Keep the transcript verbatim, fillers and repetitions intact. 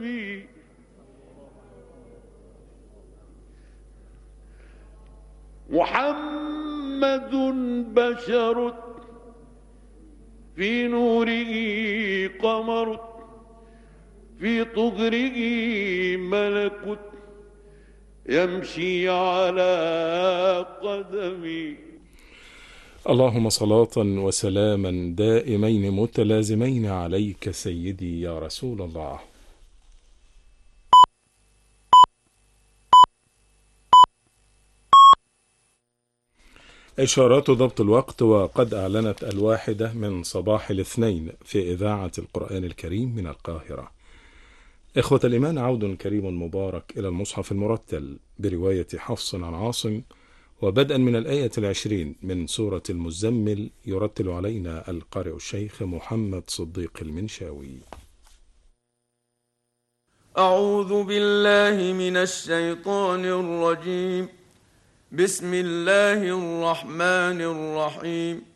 محمد بشر في نوره قمر، في طهره ملك، يمشي على قدمي. اللهم صلاة وسلاما دائمين متلازمين عليك سيدي يا رسول الله. إشارات ضبط الوقت، وقد أعلنت الواحدة من صباح الاثنين في إذاعة القرآن الكريم من القاهرة. إخوة الإيمان، عود كريم مبارك إلى المصحف المرتل برواية حفص عن عاصم، وبدءا من الآية العشرين من سورة المزمل، يرتل علينا القارئ الشيخ محمد صديق المنشاوي. أعوذ بالله من الشيطان الرجيم. بسم الله الرحمن الرحيم.